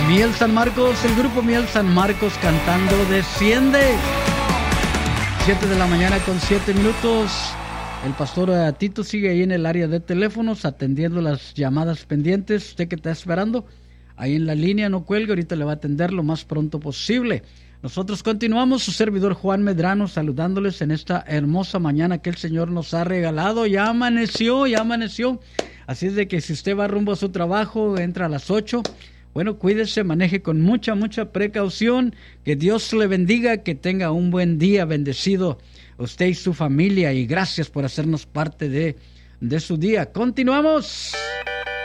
Miel San Marcos, el grupo Miel San Marcos cantando Desciende. 7 de la mañana con 7 minutos. El pastor Tito sigue ahí en el área de teléfonos atendiendo las llamadas pendientes. Usted que está esperando ahí en la línea, no cuelgue, ahorita le va a atender lo más pronto posible. Nosotros continuamos, su servidor Juan Medrano, saludándoles en esta hermosa mañana que el Señor nos ha regalado. Ya amaneció, ya amaneció. Así es de que si usted va rumbo a su trabajo, entra a las 8. Bueno, cuídese, maneje con mucha precaución. Que Dios le bendiga, que tenga un buen día bendecido usted y su familia. Y gracias por hacernos parte de su día. Continuamos.